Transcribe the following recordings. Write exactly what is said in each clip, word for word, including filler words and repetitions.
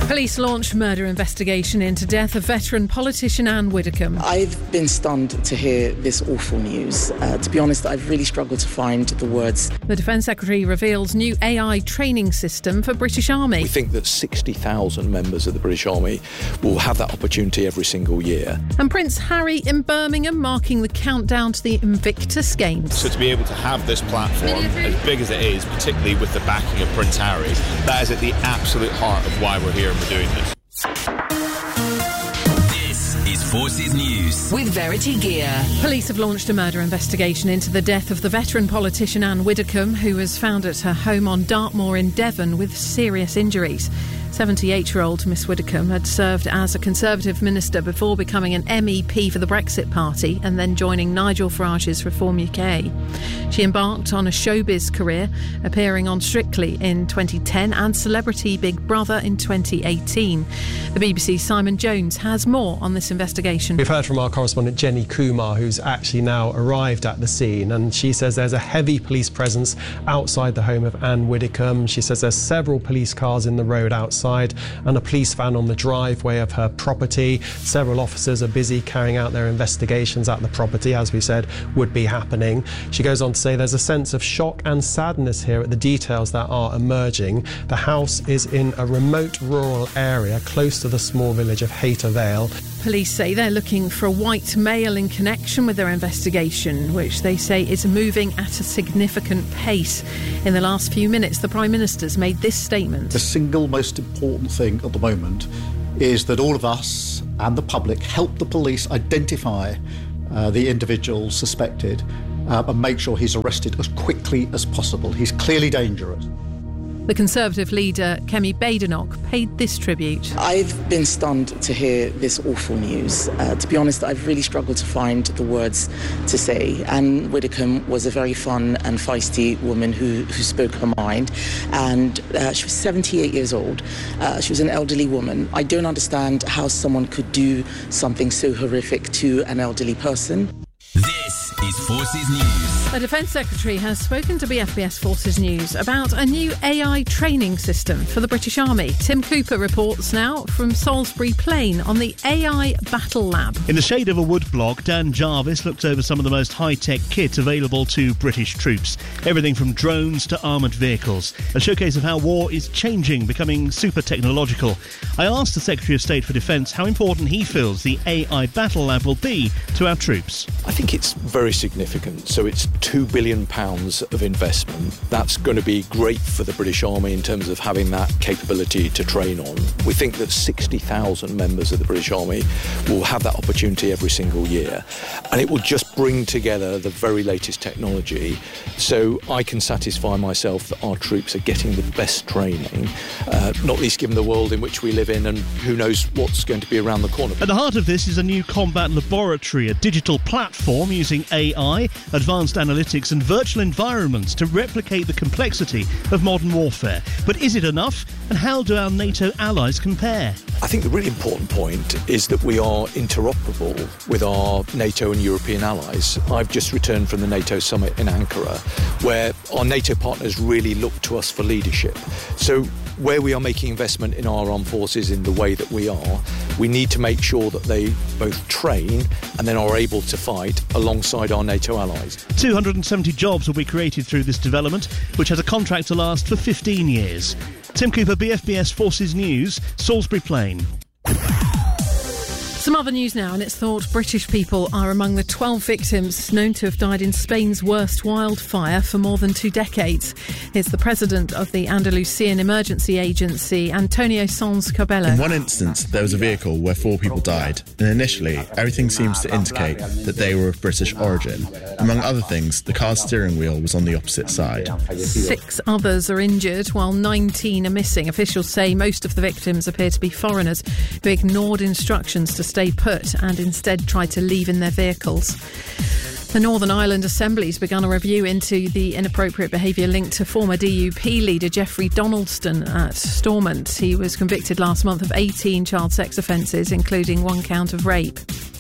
Police launched murder investigation into death of veteran politician Anne Widdecombe. I've been stunned to hear this awful news. Uh, to be honest, I've really struggled to find the words. The Defence Secretary reveals new A I training system for British Army. We think that sixty thousand members of the British Army will have that opportunity every single year. And Prince Harry in Birmingham marking the countdown to the Invictus Games. So to be able to have this platform, as big as it is, particularly with the backing of Prince Harry, that is at the absolute heart of why we're here and we're doing this. This is Forces News with Verity Gear. Police have launched a murder investigation into the death of the veteran politician Anne Widdecombe, who was found at her home on Dartmoor in Devon with serious injuries. seventy-eight-year-old Miss Widdecombe had served as a Conservative minister before becoming an M E P for the Brexit Party and then joining Nigel Farage's Reform U K. She embarked on a showbiz career, appearing on Strictly in twenty ten and Celebrity Big Brother in twenty eighteen. The B B C's Simon Jones has more on this investigation. We've heard from our correspondent Jenny Kumar, who's actually now arrived at the scene, and she says there's a heavy police presence outside the home of Anne Widdecombe. She says there's several police cars in the road outside and a police van on the driveway of her property. Several officers are busy carrying out their investigations at the property, as we said would be happening. She goes on to say there's a sense of shock and sadness here at the details that are emerging. The house is in a remote rural area close to the small village of Hayter Vale. Police say they're looking for a white male in connection with their investigation, which they say is moving at a significant pace. In the last few minutes, the Prime Minister's made this statement. The single most important thing at the moment is that all of us and the public help the police identify uh, the individual suspected uh, and make sure he's arrested as quickly as possible. He's clearly dangerous. The Conservative leader, Kemi Badenoch, paid this tribute. I've been stunned to hear this awful news. Uh, to be honest, I've really struggled to find the words to say. Anne Widdecombe was a very fun and feisty woman who, who spoke her mind, and uh, she was seventy-eight years old. Uh, she was an elderly woman. I don't understand how someone could do something so horrific to an elderly person. This is Forces News. The Defence Secretary has spoken to B F B S Forces News about a new A I training system for the British Army. Tim Cooper reports now from Salisbury Plain on the A I Battle Lab. In the shade of a woodblock, Dan Jarvis looks over some of the most high-tech kit available to British troops. Everything from drones to armoured vehicles. A showcase of how war is changing, becoming super technological. I asked the Secretary of State for Defence how important he feels the A I Battle Lab will be to our troops. I think it's very significant. So it's two billion pounds of investment. That's going to be great for the British Army in terms of having that capability to train on. We think that sixty thousand members of the British Army will have that opportunity every single year. And it will just bring together the very latest technology so I can satisfy myself that our troops are getting the best training, uh, not least given the world in which we live in and who knows what's going to be around the corner. At the heart of this is a new combat laboratory, a digital platform using A I, advanced analytics and virtual environments to replicate the complexity of modern warfare. But is it enough? And how do our NATO allies compare? I think the really important point is that we are interoperable with our NATO and European allies. I've just returned from the NATO summit in Ankara, where our NATO partners really look to us for leadership. So where we are making investment in our armed forces in the way that we are, we need to make sure that they both train and then are able to fight alongside our NATO allies. two hundred seventy jobs will be created through this development, which has a contract to last for fifteen years. Tim Cooper, B F B S Forces News, Salisbury Plain. Some other news now, and it's thought British people are among the twelve victims known to have died in Spain's worst wildfire for more than two decades. It's the president of the Andalusian Emergency Agency, Antonio Sanz Cabello. In one instance, there was a vehicle where four people died, and initially, everything seems to indicate that they were of British origin. Among other things, the car's steering wheel was on the opposite side. Six others are injured, while nineteen are missing. Officials say most of the victims appear to be foreigners who ignored instructions to stay put and instead tried to leave in their vehicles. The Northern Ireland Assembly's begun a review into the inappropriate behaviour linked to former D U P leader Jeffrey Donaldson at Stormont. He was convicted last month of eighteen child sex offences, including one count of rape.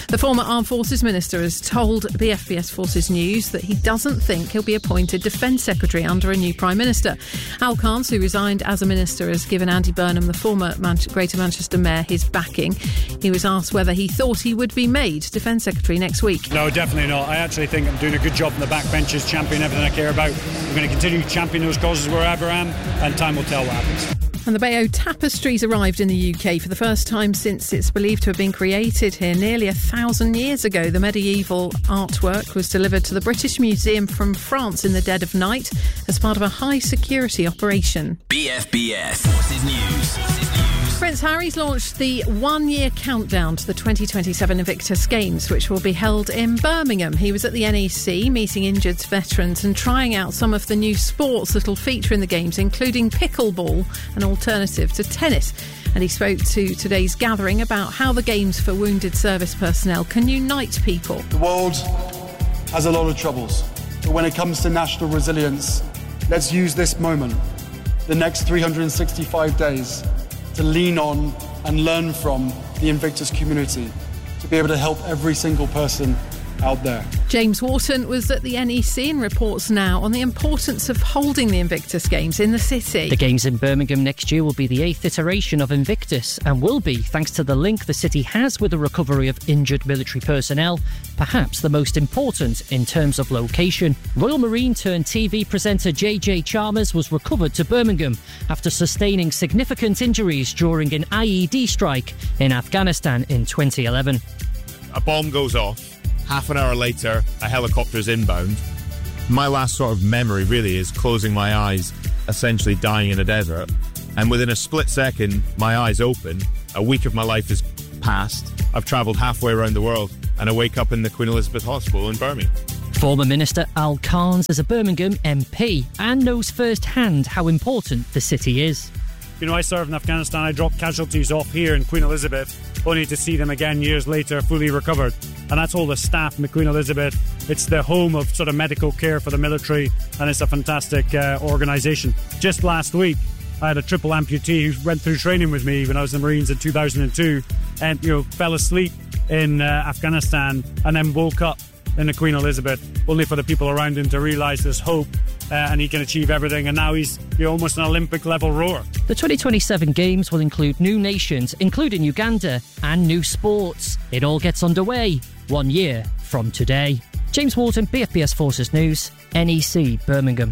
The former Armed Forces Minister has told B F B S Forces News that he doesn't think he'll be appointed Defence Secretary under a new Prime Minister. Al Carnes, who resigned as a minister, has given Andy Burnham, the former Man- Greater Manchester Mayor, his backing. He was asked whether he thought he would be made Defence Secretary next week. No, definitely not. I actually think I'm doing a good job in the backbenches, championing everything I care about. I'm going to continue championing those causes wherever I am, and time will tell what happens. And the Bayeux Tapestries arrived in the U K for the first time since it's believed to have been created here nearly a thousand years ago. The medieval artwork was delivered to the British Museum from France in the dead of night as part of a high security operation. B F B S Forces News. Prince Harry's launched the one-year countdown to the twenty twenty-seven Invictus Games, which will be held in Birmingham. He was at the N E C, meeting injured veterans and trying out some of the new sports that will feature in the Games, including pickleball, an alternative to tennis. And he spoke to today's gathering about how the Games for wounded service personnel can unite people. The world has a lot of troubles, but when it comes to national resilience, let's use this moment, the next three hundred sixty-five days, to lean on and learn from the Invictus community, to be able to help every single person out there. James Wharton was at the N E C and reports now on the importance of holding the Invictus Games in the city. The Games in Birmingham next year will be the eighth iteration of Invictus and will be thanks to the link the city has with the recovery of injured military personnel, perhaps the most important in terms of location. Royal Marine turned T V presenter J J Chalmers was recovered to Birmingham after sustaining significant injuries during an I E D strike in Afghanistan in twenty eleven. A bomb goes off. Half an hour later, a helicopter's inbound. My last sort of memory really is closing my eyes, essentially dying in a desert. And within a split second, my eyes open. A week of my life has passed. I've travelled halfway around the world and I wake up in the Queen Elizabeth Hospital in Birmingham. Former Minister Al Carnes is a Birmingham M P and knows firsthand how important the city is. You know, I served in Afghanistan. I dropped casualties off here in Queen Elizabeth, only to see them again years later, fully recovered. And that's all the staff in the Queen Elizabeth. It's the home of sort of medical care for the military, and it's a fantastic uh, organisation. Just last week, I had a triple amputee who went through training with me when I was in the Marines in two thousand two, and you know, fell asleep in uh, Afghanistan and then woke up in the Queen Elizabeth, only for the people around him to realise there's hope. Uh, and he can achieve everything, and now he's you know, almost an Olympic level rower. The twenty twenty-seven Games will include new nations, including Uganda, and new sports. It all gets underway one year from today. James Wharton, B F B S Forces News, N E C, Birmingham.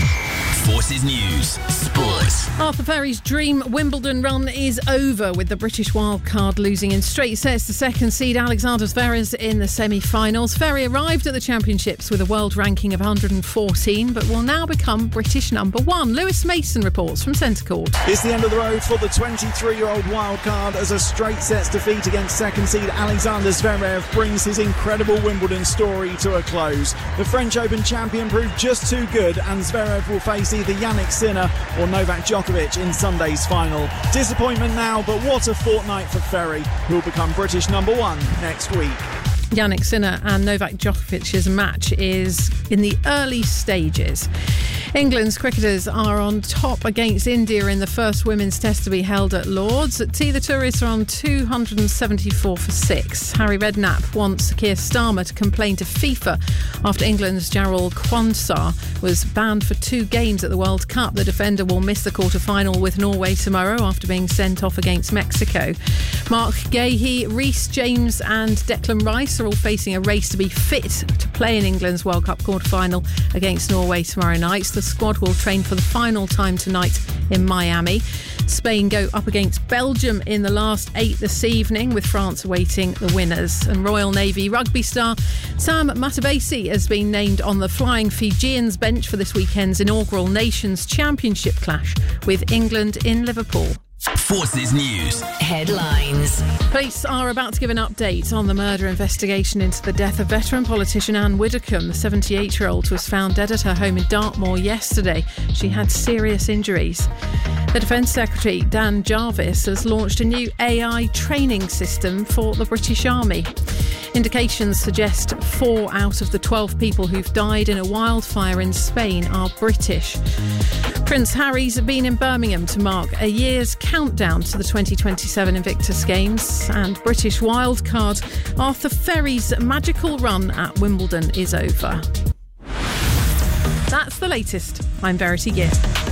Forces News Sports. Arthur Ferry's dream Wimbledon run is over, with the British wildcard losing in straight sets to second seed Alexander Zverev in the semi-finals. Ferry arrived at the championships with a world ranking of one hundred fourteen, but will now become British number one. Lewis Mason reports from Centre Court. It's the end of the road for the twenty-three-year-old wildcard as a straight sets defeat against second seed Alexander Zverev brings his incredible Wimbledon story to a close. The French Open champion proved just too good, and Zverev will face either Jannik Sinner or Novak Djokovic in Sunday's final. Disappointment now, but what a fortnight for Ferry, who will become British number one next week. Jannik Sinner and Novak Djokovic's match is in the early stages. England's cricketers are on top against India in the first women's test to be held at Lord's. At tea, the tourists are on two hundred seventy-four for six. Harry Redknapp wants Keir Starmer to complain to FIFA after England's Jarrell Quansah was banned for two games at the World Cup. The defender will miss the quarter-final with Norway tomorrow after being sent off against Mexico. Mark Gahey, Reece James and Declan Rice are all facing a race to be fit to play in England's World Cup quarter-final against Norway tomorrow night. The squad will train for the final time tonight in Miami. Spain go up against Belgium in the last eight this evening, with France awaiting the winners. And Royal Navy rugby star Sam Matavesi has been named on the Flying Fijians bench for this weekend's inaugural Nations Championship clash with England in Liverpool. Forces News Headlines. Police are about to give an update on the murder investigation into the death of veteran politician Anne Widdecombe. The seventy-eight-year-old was found dead at her home in Dartmoor yesterday. She had serious injuries. The Defence Secretary, Dan Jarvis, has launched a new A I training system for the British Army. Indications suggest four out of the twelve people who've died in a wildfire in Spain are British. Prince Harry's been in Birmingham to mark a year's countdown to the twenty twenty-seven Invictus Games, and British wildcard Arthur Ferry's magical run at Wimbledon is over. That's the latest. I'm Verity Gear.